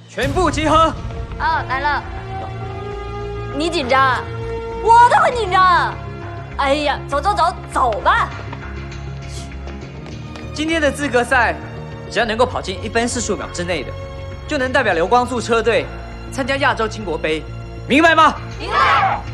全部集合。 啊，来了。你紧张啊？我都很紧张啊。哎呀，走走走，走吧。 今天的资格赛，只要能够跑进1分40秒之内的，就能代表流光速车队参加亚洲金国杯，明白吗？ 明白。